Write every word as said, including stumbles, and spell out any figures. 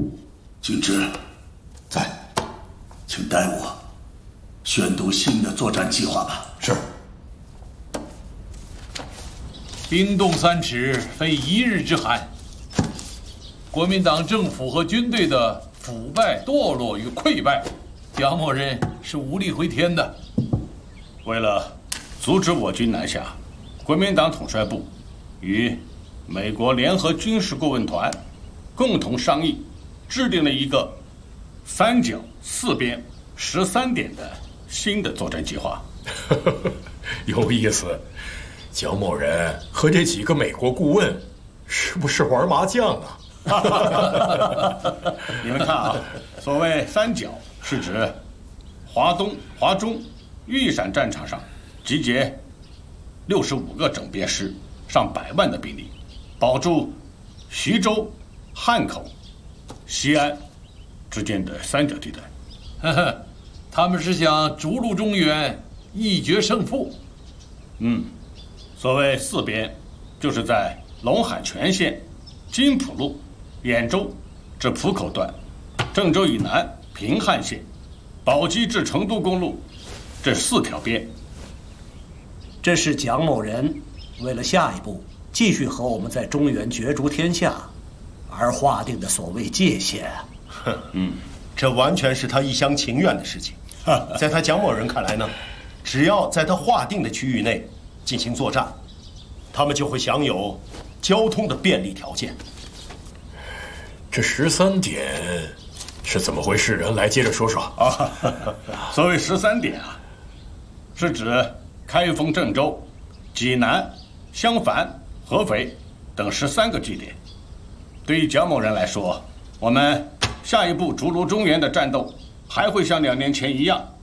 景之， 在， 请带我宣读新的作战计划吧。 是。 冰冻三尺，非一日之寒。国民党政府和军队的腐败、堕落与溃败，蒋某人是无力回天的。 为了阻止我军南下，国民党统帅部与美国联合军事顾问团共同商议，制定了一个三角四边十三点的新的作战计划。 有意思，蒋某人和这几个美国顾问是不是玩麻将啊？ 你们看啊，所谓三角是指华东、华中、豫陕战场上集结六十五个整编师，上百万的兵力，保住徐州、汉口、西安之间的三角地带。 呵呵，他们是想逐鹿中原，一决胜负。 嗯，所谓四边，就是在陇海全线、金浦路、兖州至浦口段，郑州以南平汉线、宝鸡至成都公路这四条边。 这是蒋某人为了下一步继续和我们在中原角逐天下而划定的所谓界限。 哼，嗯，这完全是他一厢情愿的事情。在他蒋某人看来呢，只要在他划定的区域内进行作战，他们就会享有交通的便利条件。 这十三点是怎么回事？来，接着说说啊。所谓十三点啊，是指开封、郑州、济南、襄樊、合肥等十三个据点。对于蒋某人来说，我们下一步逐鹿中原的战斗还会像两年前一样，